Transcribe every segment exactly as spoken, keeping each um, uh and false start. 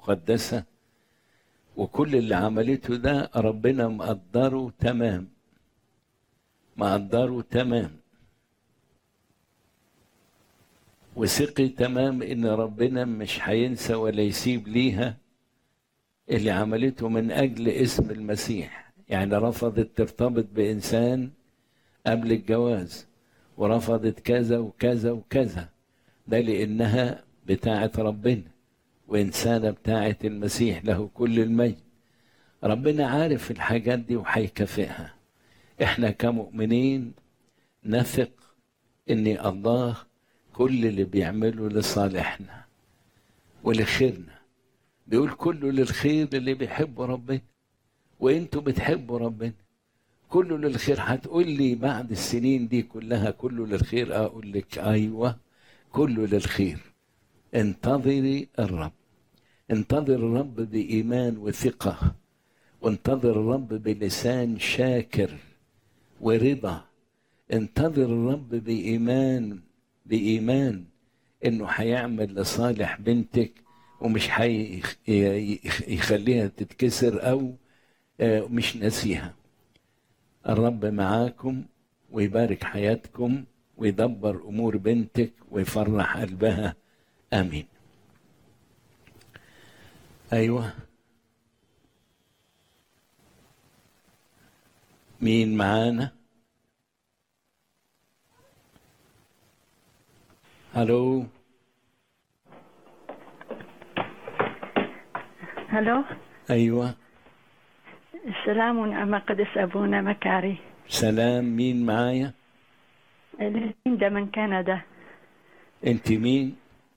مقدسة، وكل اللي عملته ده ربنا مقدره تمام، مقدره تمام، وثقي تمام إن ربنا مش هينسى ولا يسيب ليها اللي عملته من أجل اسم المسيح. يعني رفضت ترتبط بإنسان قبل الجواز، ورفضت كذا وكذا وكذا، ده لأنها بتاعة ربنا وإنسانة بتاعة المسيح، له كل المجد. ربنا عارف الحاجات دي وهيكافئها. إحنا كمؤمنين نثق إن الله كل اللي بيعمله لصالحنا ولخيرنا. بيقول كله للخير اللي بيحبوا ربنا، وإنتوا بتحبوا ربنا، كله للخير. هتقول لي بعد السنين دي كلها كله للخير؟ أقول لك أيوة، كله للخير. انتظري الرب، انتظر الرب بإيمان وثقة، وانتظر الرب بلسان شاكر ورضا. انتظر الرب بإيمان، بإيمان إنه هيعمل لصالح بنتك، ومش هيخليها تتكسر أو مش ناسيها. الرب معاكم ويبارك حياتكم ويدبر أمور بنتك ويفرح قلبها. آمين. أيوة، مين معانا؟ هلو. هلو. أيوة. السلام ونعم قدس أبونا مكاري. سلام، مين معايا؟ ليندا من كندا. أنت مين؟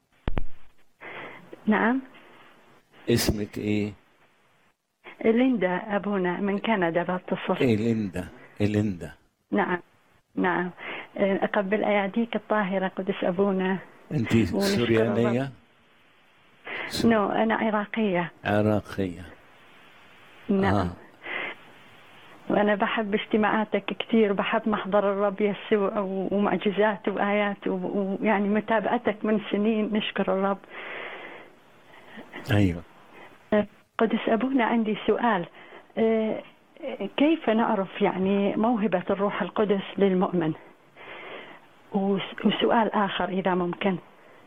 نعم. اسمك إيه؟ ليندا أبونا من كندا بتصل. إيه ليندا؟ إيه ليندا؟ نعم نعم. أقبل أياديك الطاهرة قدس أبونا. أنت سوريانية؟ نو أنا عراقية. عراقية. نعم. آه. وأنا بحب اجتماعاتك كتير، بحب محضر الرب يسوع ومعجزاته وآياته، ويعني متابعتك من سنين، نشكر الرب. أيوة. قدس أبونا عندي سؤال، كيف نعرف يعني موهبة الروح القدس للمؤمن؟ وسؤال آخر إذا ممكن.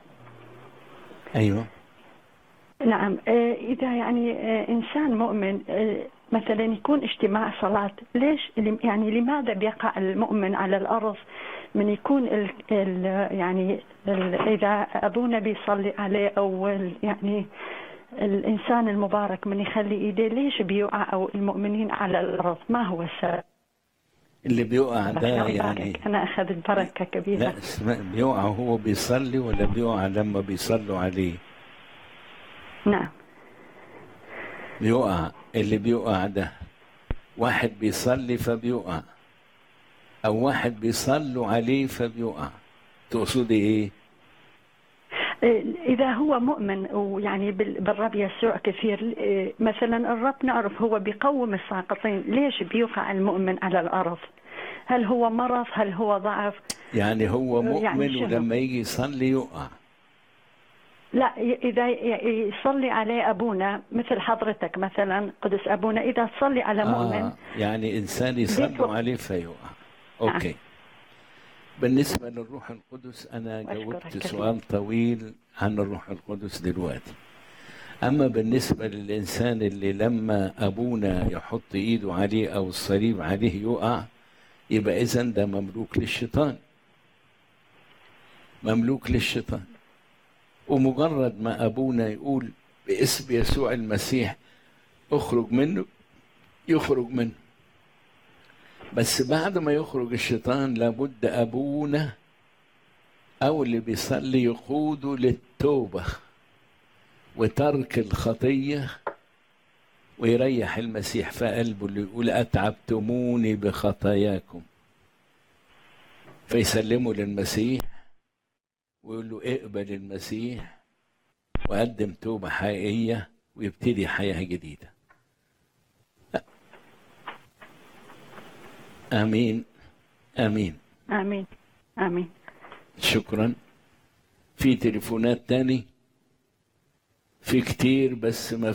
أيوة. نعم. إذا يعني إنسان مؤمن مثلا يكون اجتماع صلاة، ليش يعني لماذا بيقع المؤمن على الأرض من يكون ال ال يعني ال إذا أبونا بيصلي عليه أو يعني الإنسان المبارك من يخلي إيديه، ليش بيقع أو المؤمنين على الأرض؟ ما هو السبب اللي بيقع ده؟ يعني أنا أخذت بركة كبيرة. لا اسمع، بيقع هو بيصلي ولا بيقع لما بيصلوا عليه؟ نعم. بيقع، اللي بيقع ده واحد بيصلي فبيقع، أو واحد بيصلوا عليه فبيقع. تقصدي إيه؟ إذا هو مؤمن ويعني بالرب يسوع كثير، مثلا الرب نعرف هو بيقوم الساقطين، ليش بيوقع المؤمن على الأرض؟ هل هو مرض؟ هل هو ضعف؟ يعني هو مؤمن يعني ولما يجي يصلي يقع؟ لا، إذا يصلي عليه أبونا مثل حضرتك مثلا قدس أبونا، إذا تصلي على مؤمن آه يعني إنسان يصلوا عليه فيقع. أوكي. نعم. بالنسبة للروح القدس أنا جاوبت سؤال طويل عن الروح القدس دلوقتي. أما بالنسبة للإنسان اللي لما أبونا يحط إيده عليه أو الصليب عليه يقع، يبقى إذن ده مملوك للشيطان، مملوك للشيطان. ومجرد ما أبونا يقول باسم يسوع المسيح اخرج منه، يخرج منه. بس بعد ما يخرج الشيطان لابد أبونا أو اللي بيصلي يقوده للتوبة وترك الخطية، ويريح المسيح في قلبه اللي يقول أتعبتموني بخطاياكم، فيسلمه للمسيح ويقول له اقبل المسيح وقدم توبة حقيقية ويبتدي حياة جديدة. آمين آمين آمين آمين. شكرا. في تليفونات تاني؟ في كتير بس ما